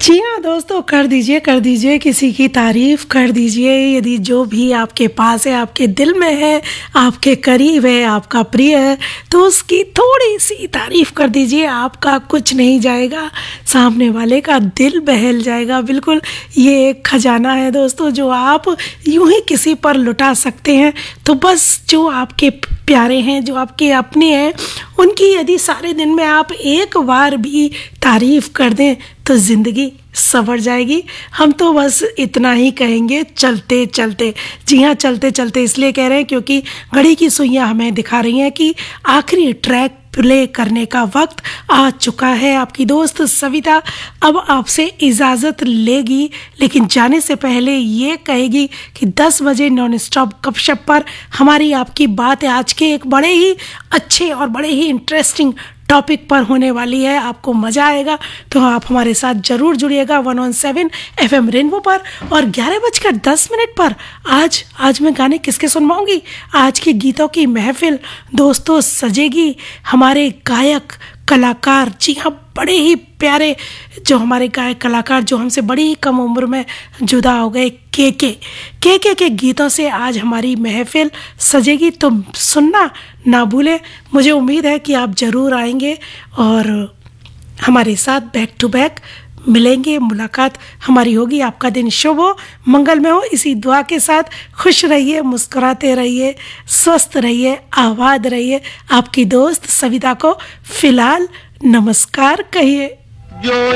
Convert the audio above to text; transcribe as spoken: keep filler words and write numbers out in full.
जी हाँ दोस्तों, कर दीजिए कर दीजिए किसी की तारीफ कर दीजिए। यदि जो भी आपके पास है, आपके दिल में है, आपके करीब है, आपका प्रिय है, तो उसकी थोड़ी सी तारीफ कर दीजिए। आपका कुछ नहीं जाएगा, सामने वाले का दिल बहल जाएगा। बिल्कुल, ये एक खजाना है दोस्तों जो आप यूं ही किसी पर लुटा सकते हैं। तो बस जो आपके प्यारे हैं, जो आपके अपने हैं, उनकी यदि सारे दिन में आप एक बार भी तारीफ कर दें तो ज़िंदगी संवर जाएगी। हम तो बस इतना ही कहेंगे चलते चलते। जी हाँ, चलते चलते इसलिए कह रहे हैं क्योंकि घड़ी की सुइयां हमें दिखा रही हैं कि आखिरी ट्रैक प्ले करने का वक्त आ चुका है। आपकी दोस्त सविता अब आपसे इजाज़त लेगी, लेकिन जाने से पहले ये कहेगी कि दस बजे नॉन स्टॉप गपशप पर हमारी आपकी बात है आज के एक बड़े ही अच्छे और बड़े ही इंटरेस्टिंग टॉपिक पर होने वाली है। आपको मज़ा आएगा, तो आप हमारे साथ ज़रूर जुड़िएगा one one seven F M rainbow पर। और ग्यारह बजकर दस मिनट पर आज आज मैं गाने किसके सुनवाऊंगी? आज के गीतों की महफिल दोस्तों सजेगी हमारे गायक कलाकार। जी हाँ, बड़े ही प्यारे जो हमारे गायक कलाकार जो हमसे बड़ी ही कम उम्र में जुदा हो गए, के के के के के गीतों से आज हमारी महफिल सजेगी। तो सुनना ना भूलें। मुझे उम्मीद है कि आप ज़रूर आएंगे और हमारे साथ बैक टू बैक मिलेंगे, मुलाकात हमारी होगी। आपका दिन शुभ हो, मंगलमय हो, इसी दुआ के साथ खुश रहिए, मुस्कुराते रहिए, स्वस्थ रहिए, आबाद रहिए। आपकी दोस्त सविता को फिलहाल नमस्कार कहिए।